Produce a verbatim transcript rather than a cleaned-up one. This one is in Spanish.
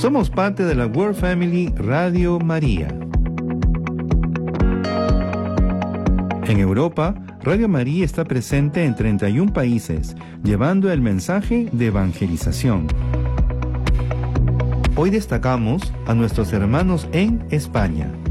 Somos parte de la World Family Radio María. En Europa, Radio María está presente en treinta y un países, llevando el mensaje de evangelización. Hoy destacamos a nuestros hermanos en España.